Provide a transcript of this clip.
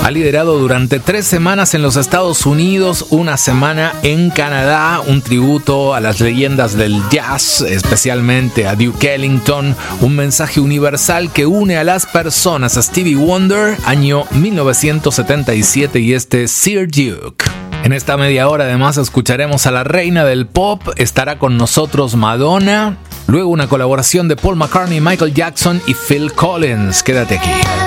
Ha liderado durante 3 semanas en los Estados Unidos, una semana en Canadá, un tributo a las leyendas del jazz, especialmente a Duke Ellington, un mensaje universal que une a las personas. A Stevie Wonder, año 1977, y este Sir Duke. En esta media hora además escucharemos a la reina del pop, estará con nosotros Madonna, luego una colaboración de Paul McCartney, Michael Jackson y Phil Collins. Quédate aquí.